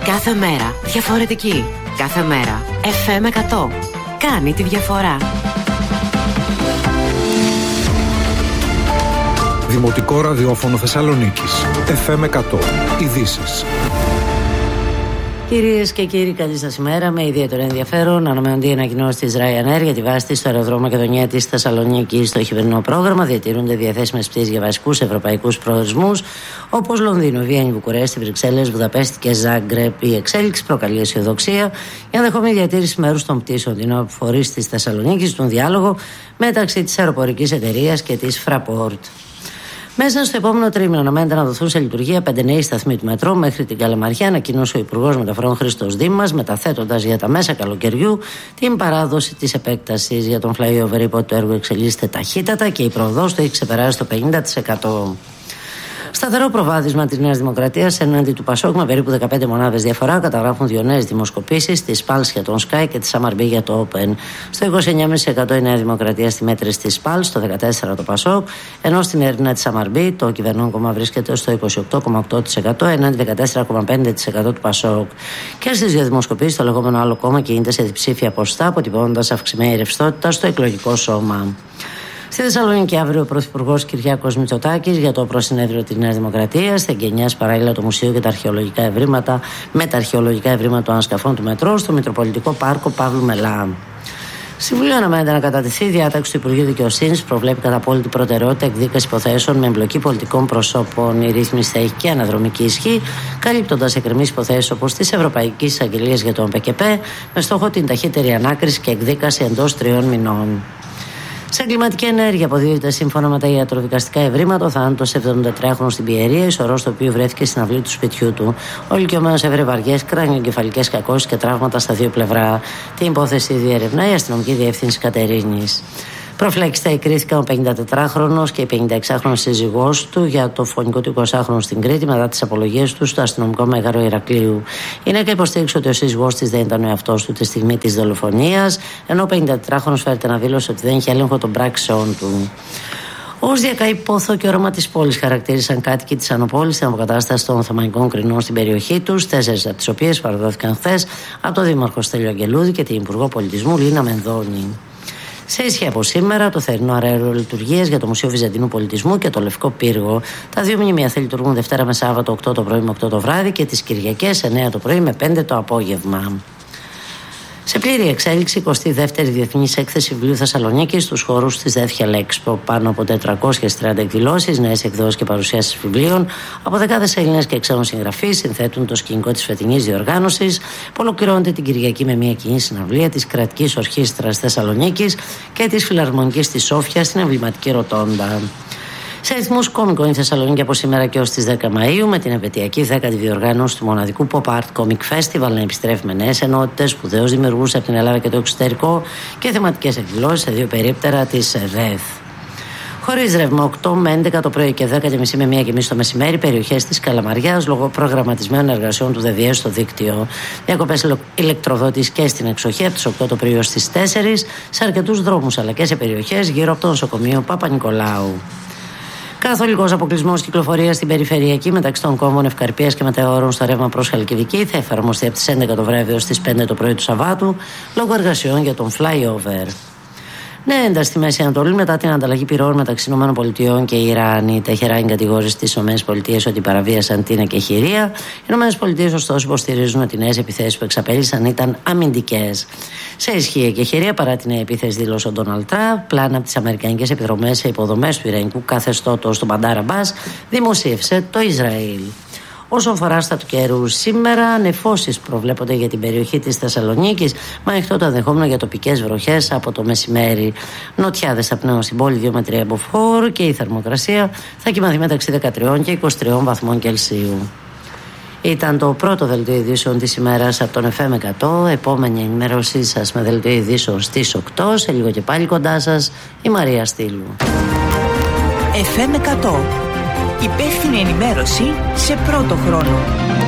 Κάθε μέρα διαφορετική. Κάθε μέρα FM 100. Κάνει τη διαφορά. Δημοτικό ραδιόφωνο Θεσσαλονίκης. FM 100. Ειδήσεις. Κυρίες και κύριοι, καλή σας ημέρα. Με ιδιαίτερο ενδιαφέρον αναμένονται οι ανακοινώσεις της Ryanair για τη βάση της στο αεροδρόμιο Μακεδονία της Θεσσαλονίκης. Στο χειμερινό πρόγραμμα διατηρούνται διαθέσιμες πτήσεις για βασικούς ευρωπαϊκούς προορισμούς όπως Λονδίνο, Βιέννη, Βουκουρέστη, Βρυξέλλες, Βουδαπέστη και Ζάγκρεπ. Η εξέλιξη προκαλεί αισιοδοξία για ενδεχόμενη διατήρηση μέρους των πτήσεων. Την ώρα που φορείς της Θεσσαλονίκης στον διάλογο μεταξύ της αεροπορικής εταιρείας και της Fraport. Μέσα στο επόμενο τρίμηνο αναμένεται να δοθούν σε λειτουργία 5 νέοι σταθμοί του μετρό μέχρι την Καλαμαριά, ανακοίνωσε ο Υπουργός Μεταφορών Χρήστος Δήμας, μεταθέτοντας για τα μέσα καλοκαιριού την παράδοση της επέκτασης. Για τον flyover είπε ότι το έργο εξελίσσεται ταχύτατα και η προοδός του έχει ξεπεράσει το 50%. Σταθερό προβάδισμα της Νέας Δημοκρατίας έναντι του Πασόκ με περίπου 15 μονάδες διαφορά καταγράφουν δύο νέες δημοσκοπήσεις, της ΠΑΛΣ για τον Sky και της Αμαρμπή για το Open. Στο 29,5% η Νέα Δημοκρατία στη μέτρηση της ΠΑΛΣ, στο 14% το Πασόκ, ενώ στην έρευνα της Αμαρμπή το κυβερνών κόμμα βρίσκεται στο 28,8% έναντι 14,5% του Πασόκ. Και στις δύο δημοσκοπήσεις το λεγόμενο άλλο κόμμα κινείται σε διψήφια ποσοστά, αποτυπώνοντας αυξημένη ρευστότητα στο εκλογικό σώμα. Στη Θεσσαλονίκη αύριο ο Πρωθυπουργός Κυριάκος Μητσοτάκης για το προσυνέδριο της Νέας Δημοκρατίας θα εγκαινιάσει παράλληλα το Μουσείο και τα αρχαιολογικά ευρήματα με τα αρχαιολογικά ευρήματα των ανασκαφών του μετρό στο Μητροπολιτικό Πάρκο Παύλου Μελά. Συμβουλίο αναμένεται να κατατεθεί. Η διάταξη του Υπουργείου Δικαιοσύνης προβλέπει κατά απόλυτη προτεραιότητα εκδίκαση υποθέσεων με εμπλοκή πολιτικών προσώπων. Η ρύθμιση θα έχει και αναδρομική ισχύ, καλύπτοντας εκκρεμείς υποθέσεις όπως της Ευρωπαϊκής Εισαγγελίας για τον ΠΚΠ, με στόχο την ταχύτερη ανάκριση και εκδίκαση εντός 3 μηνών. Σε εγκληματική ενέργεια αποδίδεται σύμφωνα με τα ιατροδικαστικά ευρήματα ο θάνατος 73χρονου στην Πιερία, ισορρός το οποίο βρέθηκε στην αυλή του σπιτιού του. Ο ηλικιωμένος έβρε βαριές κρανιογκεφαλικές κακώσεις και τραύματα στα δύο πλευρά. Την υπόθεση διερευνά η αστυνομική διεύθυνση Κατερίνης. Προφυλακιστά εκκρίθηκαν ο 54χρονος και η 56χρονη σύζυγός του για το φωνικό του 20χρονου στην Κρήτη μετά τις απολογίες του στο αστυνομικό μέγαρο Ηρακλείου. Η γυναίκα υποστήριξε ότι ο σύζυγός της δεν ήταν ο εαυτός του τη στιγμή της δολοφονίας, ενώ ο 54χρονος φέρεται να δήλωσε ότι δεν είχε έλεγχο των πράξεών του. Ως διακαή πόθο και όραμα της πόλης χαρακτήρισαν κάτοικοι της Ανοπόλης την αποκατάσταση των Οθωμανικών Κρινών στην περιοχή τους, 4 από τις οποίες παραδόθηκαν χθες από τον Δήμαρχο Στέλιο Αγγελούδη και την Υπουργό Πολιτισμού Λίνα Μενδώνη. Σε ισχύ από σήμερα το θερινό αέριο λειτουργίας για το Μουσείο Βυζαντινού Πολιτισμού και το Λευκό Πύργο. Τα δύο μνημεία θα λειτουργούν Δευτέρα με Σάββατο 8 το πρωί με 8 το βράδυ και τις Κυριακές 9 το πρωί με 5 το απόγευμα. Σε πλήρη εξέλιξη, 22η Διεθνής Έκθεση Βιβλίου Θεσσαλονίκης στους χώρους της Deathhill Expo. Πάνω από 430 εκδηλώσεις, νέες εκδόσεις και παρουσιάσεις βιβλίων από δεκάδες Έλληνες και ξένους συγγραφείς συνθέτουν το σκηνικό της φετινής διοργάνωσης, που ολοκληρώνεται την Κυριακή με μια κοινή συναυλία της Κρατικής Ορχήστρας Θεσσαλονίκης και της Φιλαρμονικής της Σόφια στην εμβληματική Ροτόντα. Σε ρυθμούς κόμικων η Θεσσαλονίκη από σήμερα και ως τις 10 Μαΐου με την επετειακή 10η διοργάνωση του μοναδικού Pop Art Comic Festival να επιστρέφει με νέες ενότητες, σπουδαίους δημιουργούς από την Ελλάδα και το εξωτερικό και θεματικές εκδηλώσεις σε δύο περίπτερα της ΔΕΘ. Χωρίς ρεύμα 8 με 11 το πρωί και 10.30 με 1.30 το μεσημέρι περιοχές της Καλαμαριάς λόγω προγραμματισμένων εργασιών του ΔΔΕ στο δίκτυο. Διακοπές ηλεκτροδότης και στην εξοχή από τις 8 το πρωί ως τις 4 σε αρκετούς δρόμους αλλά και σε περιοχές γύρω από το νοσοκομείο Παπα-Νικολάου. Καθολικός αποκλεισμός κυκλοφορίας στην περιφερειακή μεταξύ των κόμβων Ευκαρπίας και Μετεώρων στο ρεύμα προς Χαλκιδική θα εφαρμοστεί από τις 11 το βράδυ ως τις 5 το πρωί του Σαββάτου λόγω εργασιών για τον flyover. Ναι, ένταση στη Μέση Ανατολή μετά την ανταλλαγή πυρών μεταξύ ΗΠΑ και Ιράν. Η Τεχεράνη κατηγόρησε τις ΗΠΑ ότι παραβίασαν την εκεχηρία. Οι ΗΠΑ ωστόσο υποστηρίζουν ότι οι νέες επιθέσεις που εξαπέλυσαν ήταν αμυντικές. Σε ισχύ η εκεχηρία παρά την νέα επίθεση, δήλωσε ο Ντόναλντ Τραμπ. Πλάνα από τις αμερικανικές επιδρομές σε υποδομές του Ιρανικού καθεστώτος του Μπαντάρ Αμπάς δημοσίευσε το Ισραήλ. Όσον αφορά στα του καιρού, σήμερα νεφώσεις προβλέπονται για την περιοχή της Θεσσαλονίκης, με ανοιχτό το ενδεχόμενο για τοπικές βροχές από το μεσημέρι. Νοτιάδες θα πνέουν στην πόλη 2 με 3 μποφόρ και η θερμοκρασία θα κοιμαθεί μεταξύ 13 και 23 βαθμών Κελσίου. Ήταν το πρώτο δελτίο ειδήσεων της ημέρας από τον FM 100. Επόμενη ενημέρωσή σας με δελτίο ειδήσεων στις 8. Σε λίγο και πάλι κοντά σας η Μαρία Στήλου. FM 100. Υπεύθυνη ενημέρωση σε πρώτο χρόνο.